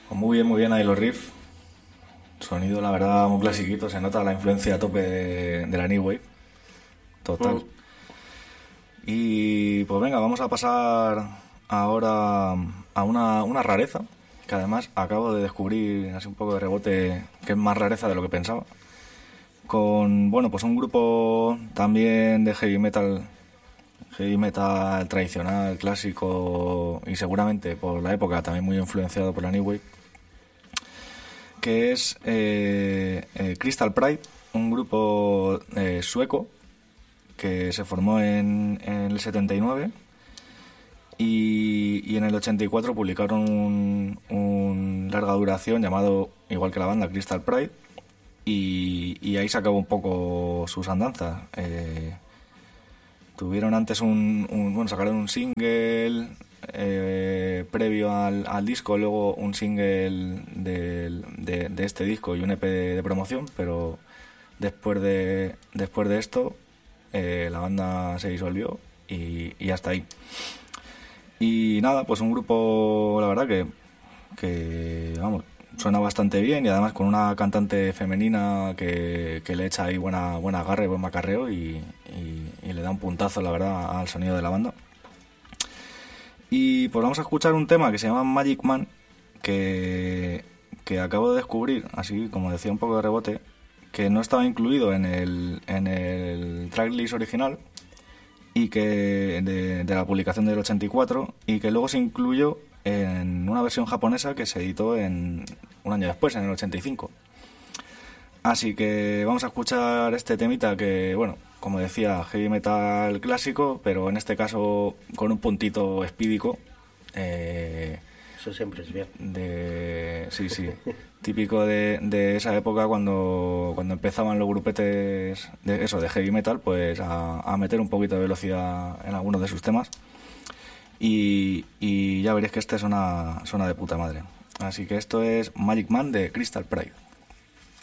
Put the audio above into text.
Muy bien ahí los riffs. Sonido, la verdad, muy clasiquito. Se nota la influencia a tope de la New Wave. Total. Y pues venga, vamos a pasar ahora a una rareza, que además acabo de descubrir así un poco de rebote, que es más rareza de lo que pensaba. Con, bueno, pues un grupo también de heavy metal tradicional, clásico, y seguramente por la época también muy influenciado por la New Wave, que es Crystal Pride, un grupo sueco que se formó en el 79 y en el 84 publicaron un larga duración llamado, igual que la banda, Crystal Pride, y ahí se acabó un poco sus andanzas. Tuvieron antes sacaron un single previo al disco, luego un single de este disco y un EP de promoción, pero después de esto la banda se disolvió y hasta ahí. Y nada, pues un grupo, la verdad que vamos, suena bastante bien, y además con una cantante femenina que le echa ahí buena agarre, buen macarreo y le da un puntazo, la verdad, al sonido de la banda. Y pues vamos a escuchar un tema que se llama Magic Man, que acabo de descubrir, así como decía un poco de rebote, que no estaba incluido en el tracklist original, y que de la publicación del 84, y que luego se incluyó en una versión japonesa que se editó un año después, en el 85. Así que vamos a escuchar este temita que, bueno, como decía, heavy metal clásico, pero en este caso con un puntito espídico. Eso siempre es bien. Sí, típico de esa época cuando empezaban los grupetes de heavy metal, pues a meter un poquito de velocidad en algunos de sus temas. Y ya veréis que este suena de puta madre. Así que esto es Magic Man de Crystal Pride.